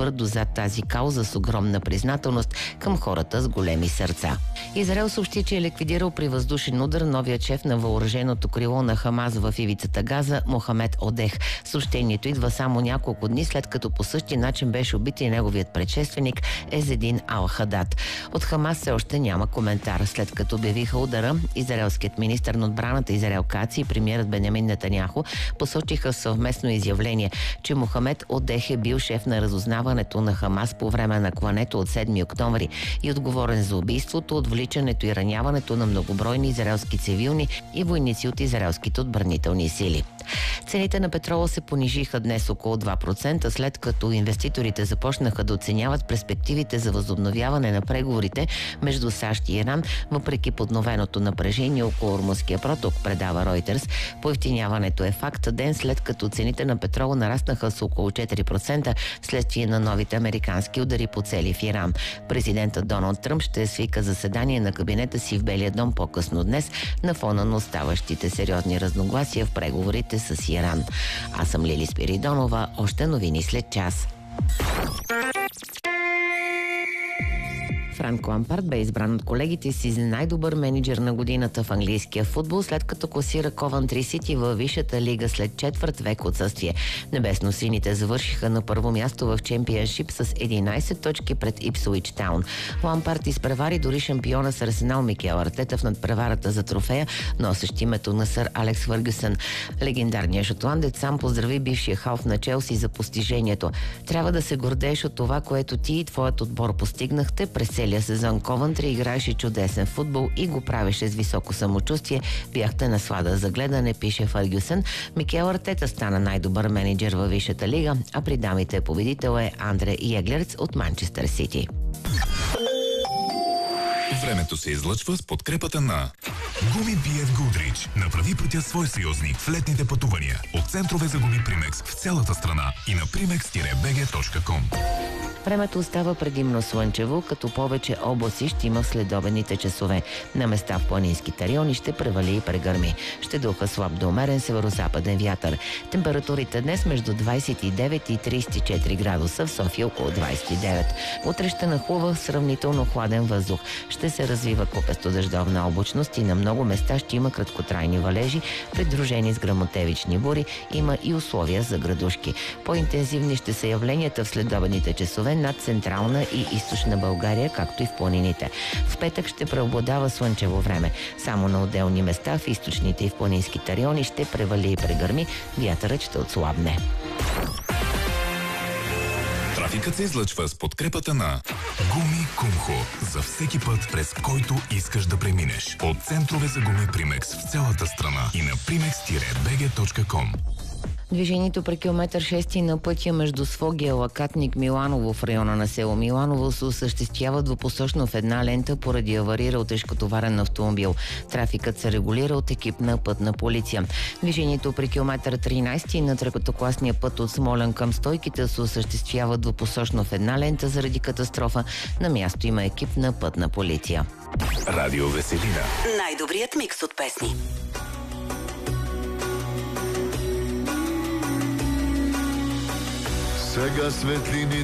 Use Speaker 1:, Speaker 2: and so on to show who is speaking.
Speaker 1: твърдо зад тази кауза с огромна признателност към хората с големи сърца. Израел съобщи, че е ликвидирал при въздушен удар новият шеф на въоръженото крило на Хамас в ивицата Газа Мохамед Одех. Съобщението идва само няколко дни след като по същия начин беше убит и неговият предшественик Езедин Ал-Хадад. От Хамас все още няма коментар. След като обявиха удара, израелският министър на отбраната Израел Кац и премиерът Бенямин Нетаняху посочиха съвместно изявление, че Мохамед Одех е бил шеф на разузнаването на Хамас по време на клането от 7 октомври и отговорен за убийството, отвличането и раняването на многобройни израелски цивилни и войници от израелските отбранителни сили. Цените на петрола се понижиха днес около 2%, след като инвеститорите започнаха да оценяват перспективите за възобновяване на преговорите между САЩ и Иран, въпреки подновеното напрежение около Ормузския проток, предава Reuters. Поевтиняването е факт ден след като цените на петрола нараснаха с около 4% вследствие на новите американски удари по цели в Иран. Президентът Доналд Тръмп ще свика заседание на кабинета си в Белия дом по-късно днес на фона на оставащите сериозни разногласия в преговорите с Иран. Аз съм Лили Спиридонова. Още новини след час. Франк Лампард бе избран от колегите си за най-добър мениджър на годината в английския футбол, след като класира Ковентри Сити във висшата лига след четвърт век отсъствие. Небесно-сините завършиха на първо място в Чемпионшип с 11 точки пред Ипсуич Таун. Лампард изпревари дори шампиона с Арсенал Микел Артета в надпреварата за трофея, носещ името на сър Алекс Фъргюсън. Легендарният шотландец сам поздрави бившия халф на Челси за постижението. Трябва да се гордееш от това, което ти и твоят отбор постигнахте през целия сезон. Ковентри играеше чудесен футбол и го правеше с високо самочувствие. Бяхте наслада за гледане, пише Фъргюсън. Микел Артета стана най-добър мениджър във висшата лига, а при дамите победител е Андре Еглерц от Манчестър Сити.
Speaker 2: Времето се излъчва с подкрепата на Гуми BF Goodrich. Направи пътя свой съюзник в летните пътувания. От центрове за гуми Примекс в цялата страна и на primex-bg.com.
Speaker 1: Времето остава предимно слънчево, като повече облаци ще има в следобедните часове. На места в планинските райони ще превали и прегърми. Ще духа слаб до умерен северо-западен вятър. Температурите днес между 29 и 34 градуса, в София около 29. Утре ще нахлува сравнително хладен въздух. Ще се развива купесто дъждовна облачност и на много места ще има краткотрайни валежи, придружени с гръмотевични бури. Има и условия за градушки. По-интензивни ще са явленията в следобедните часове над централна и източна България, както и в планините. В петък ще преобладава слънчево време. Само на отделни места в източните и в планинските райони ще превали и прегърми. Вятърът ще отслабне.
Speaker 2: Трафикът се излъчва с подкрепата на Гуми Кумхо. За всеки път, през който искаш да преминеш. От центрове за гуми Примекс в цялата страна и на primex-bg.com.
Speaker 1: Движението при километър 6 на пътя между Своге, Лакатник, Миланово в района на село Миланово се осъществява двупосочно в една лента поради аварирал тежкотоварен автомобил. Трафикът се регулира от екип на пътна полиция. Движението при километър 13 на третокласния път от Смолян към Стойките се осъществява двупосочно в една лента заради катастрофа. На място има екип на пътна полиция.
Speaker 2: Радио Веселина.
Speaker 3: Най-добрият микс от песни.
Speaker 4: Сега светлини